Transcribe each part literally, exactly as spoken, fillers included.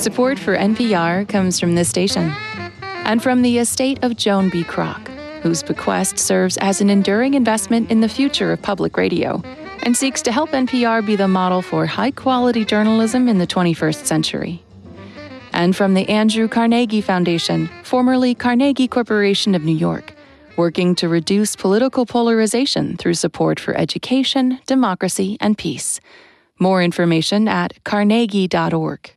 Support for N P R comes from this station and from the estate of Joan B. Kroc, whose bequest serves as an enduring investment in the future of public radio and seeks to help N P R be the model for high-quality journalism in the twenty-first century. And from the Andrew Carnegie Foundation, formerly Carnegie Corporation of New York, working to reduce political polarization through support for education, democracy, and peace. More information at carnegie dot org.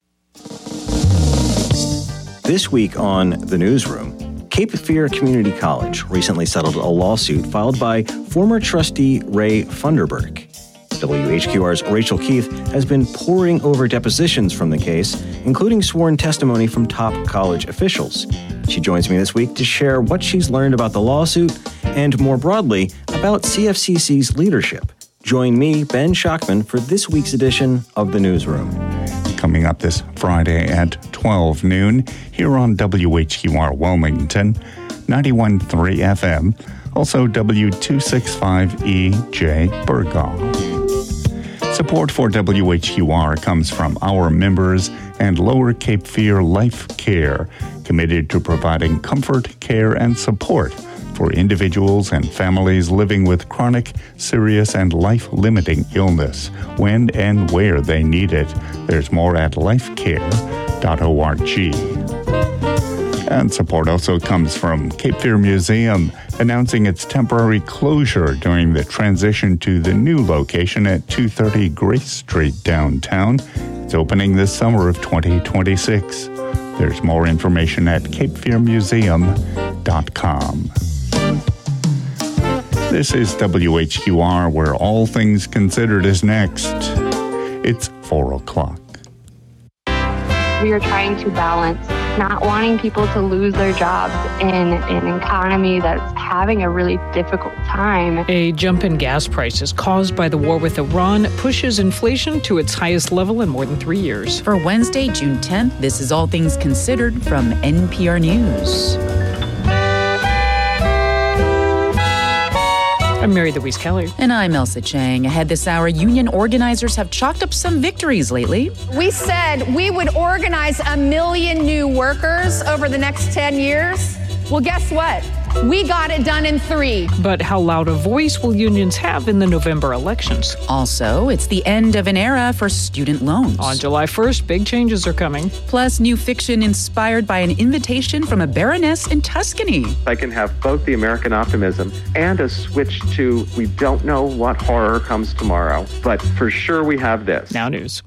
This week on The Newsroom, Cape Fear Community College recently settled a lawsuit filed by former trustee Ray Funderburk. W H Q R's Rachel Keith has been poring over depositions from the case, including sworn testimony from top college officials. She joins me this week to share what she's learned about the lawsuit and, more broadly, about C F C C's leadership. Join me, Ben Schachtman, for this week's edition of The Newsroom. Coming up this Friday at twelve noon here on W H Q R Wilmington, ninety-one point three F M, also W two sixty-five E J Burgaw. Support for W H Q R comes from our members and Lower Cape Fear Life Care, committed to providing comfort, care, and support for individuals and families living with chronic, serious, and life-limiting illness when and where they need it. There's more at life care dot org. And support also comes from Cape Fear Museum, announcing its temporary closure during the transition to the new location at two thirty Grace Street downtown. It's opening this summer of twenty twenty-six. There's more information at cape fear museum dot com. This is W H Q R, where All Things Considered is next. It's four o'clock. We are trying to balance not wanting people to lose their jobs in an economy that's having a really difficult time. A jump in gas prices caused by the war with Iran pushes inflation to its highest level in more than three years. For Wednesday, June tenth, this is All Things Considered from N P R News. I'm Mary Louise Kelly. And I'm Elsa Chang. Ahead this hour, union organizers have chalked up some victories lately. We said we would organize a million new workers over the next ten years. Well, guess what? We got it done in three. But how loud a voice will unions have in the November elections? Also, it's the end of an era for student loans. On July first, big changes are coming. Plus, new fiction inspired by an invitation from a baroness in Tuscany. I can have both the American optimism and a switch to we don't know what horror comes tomorrow, but for sure we have this. Now news.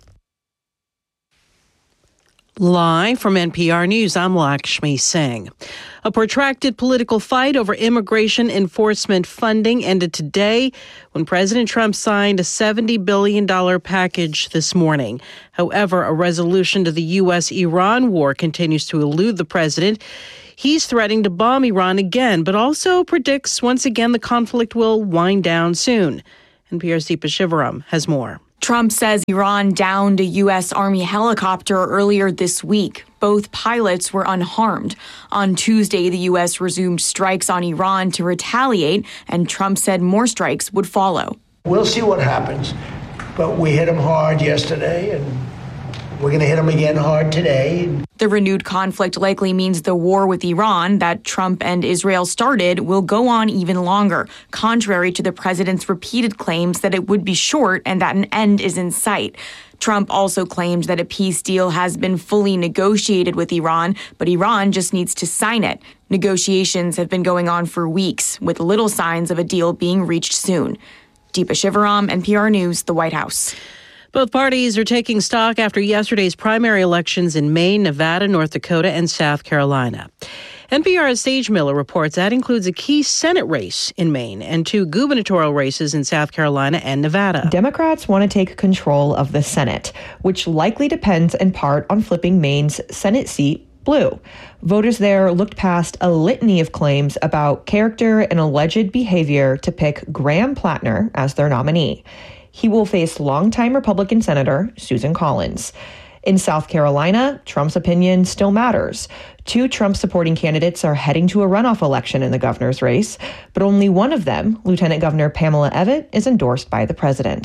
Live from N P R News, I'm Lakshmi Singh. A protracted political fight over immigration enforcement funding ended today when President Trump signed a seventy billion dollars package this morning. However, a resolution to the U S Iran war continues to elude the president. He's threatening to bomb Iran again, but also predicts once again the conflict will wind down soon. N P R's Deepa Shivaram has more. Trump says Iran downed a U S Army helicopter earlier this week. Both pilots were unharmed. On Tuesday, the U S resumed strikes on Iran to retaliate, and Trump said more strikes would follow. We'll see what happens, but we hit them hard yesterday, and we're going to hit them again hard today. The renewed conflict likely means the war with Iran that Trump and Israel started will go on even longer, contrary to the president's repeated claims that it would be short and that an end is in sight. Trump also claimed that a peace deal has been fully negotiated with Iran, but Iran just needs to sign it. Negotiations have been going on for weeks, with little signs of a deal being reached soon. Deepa Shivaram, N P R News, the White House. Both parties are taking stock after yesterday's primary elections in Maine, Nevada, North Dakota, and South Carolina. N P R's Sage Miller reports that includes a key Senate race in Maine and two gubernatorial races in South Carolina and Nevada. Democrats want to take control of the Senate, which likely depends in part on flipping Maine's Senate seat blue. Voters there looked past a litany of claims about character and alleged behavior to pick Graham Plattner as their nominee. He will face longtime Republican Senator Susan Collins. In South Carolina, Trump's opinion still matters. Two Trump-supporting candidates are heading to a runoff election in the governor's race, but only one of them, Lieutenant Governor Pamela Evette, is endorsed by the president.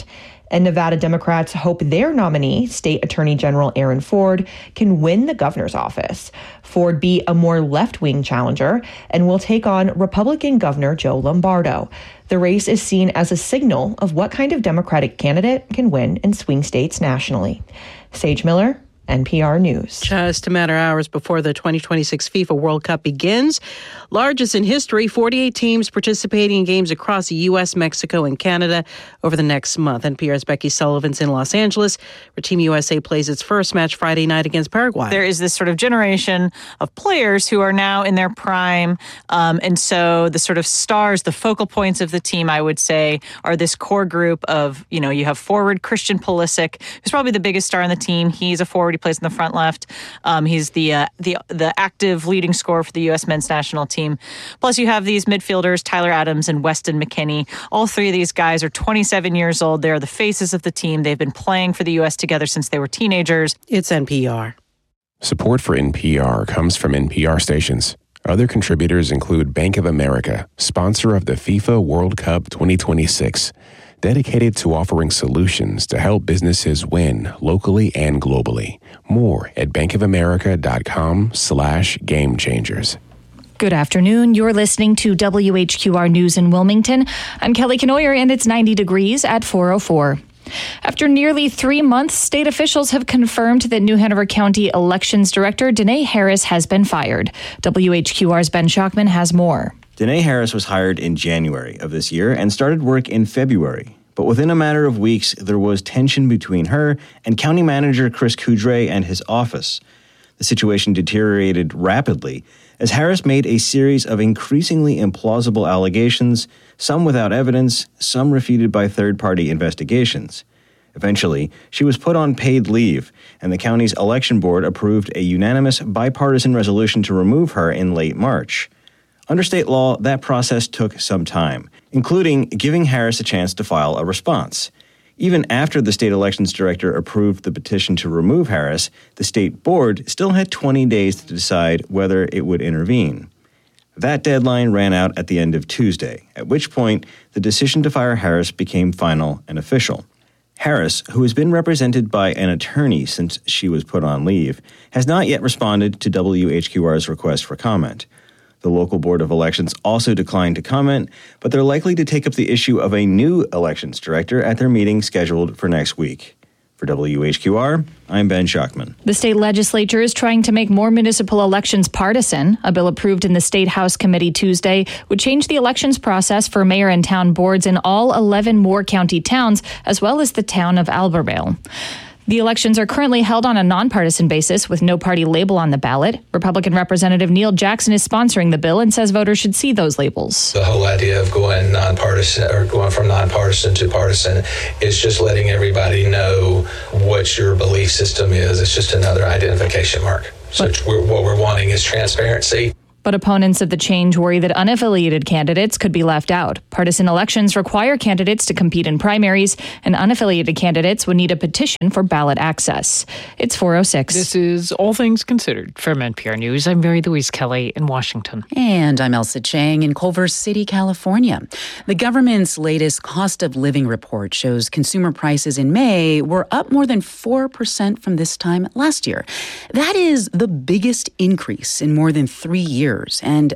And Nevada Democrats hope their nominee, State Attorney General Aaron Ford, can win the governor's office. Ford be a more left-wing challenger and will take on Republican Governor Joe Lombardo. The race is seen as a signal of what kind of Democratic candidate can win in swing states nationally. Sage Miller, N P R News. Just a matter of hours before the twenty twenty-six FIFA World Cup begins. Largest in history, forty-eight teams participating in games across the U S, Mexico, and Canada over the next month. N P R's Becky Sullivan's in Los Angeles, where Team U S A plays its first match Friday night against Paraguay. There is this sort of generation of players who are now in their prime. Um, and so the sort of stars, the focal points of the team, I would say, are this core group of, you know, you have forward Christian Pulisic, who's probably the biggest star on the team. He's a forward. He plays in the front left. Um, he's the uh, the the active leading scorer for the U S men's national team. Plus, you have these midfielders, Tyler Adams and Weston McKennie. All three of these guys are twenty-seven years old. They're the faces of the team. They've been playing for the U S together since they were teenagers. It's N P R. Support for N P R comes from N P R stations. Other contributors include Bank of America, sponsor of the FIFA World Cup twenty twenty-six, dedicated to offering solutions to help businesses win locally and globally. More at bankofamerica.com slash game changers. Good afternoon. You're listening to W H Q R News in Wilmington. I'm Kelly Kenoyer, and it's ninety degrees at four oh four. After nearly three months, state officials have confirmed that New Hanover County Elections Director Danae Harris has been fired. W H Q R's Ben Schockman has more. Danae Harris was hired in January of this year and started work in February. But within a matter of weeks, there was tension between her and County Manager Chris Coudray and his office. The situation deteriorated rapidly as Harris made a series of increasingly implausible allegations, some without evidence, some refuted by third-party investigations. Eventually, she was put on paid leave, and the county's election board approved a unanimous bipartisan resolution to remove her in late March. Under state law, that process took some time, including giving Harris a chance to file a response. Even after the state elections director approved the petition to remove Harris, the state board still had twenty days to decide whether it would intervene. That deadline ran out at the end of Tuesday, at which point the decision to fire Harris became final and official. Harris, who has been represented by an attorney since she was put on leave, has not yet responded to W H Q R's request for comment. The local board of elections also declined to comment, but they're likely to take up the issue of a new elections director at their meeting scheduled for next week. For W H Q R, I'm Ben Schockman. The state legislature is trying to make more municipal elections partisan. A bill approved in the State House Committee Tuesday would change the elections process for mayor and town boards in all eleven Moore County towns, as well as the town of Albemarle. The elections are currently held on a nonpartisan basis with no party label on the ballot. Republican Representative Neil Jackson is sponsoring the bill and says voters should see those labels. The whole idea of going nonpartisan or going from nonpartisan to partisan is just letting everybody know what your belief system is. It's just another identification mark. So but, we're, what we're wanting is transparency. But opponents of the change worry that unaffiliated candidates could be left out. Partisan elections require candidates to compete in primaries, and unaffiliated candidates would need a petition for ballot access. It's four oh six. This is All Things Considered from N P R News. I'm Mary Louise Kelly in Washington. And I'm Elsa Chang in Culver City, California. The government's latest cost of living report shows consumer prices in May were up more than four percent from this time last year. That is the biggest increase in more than three years. And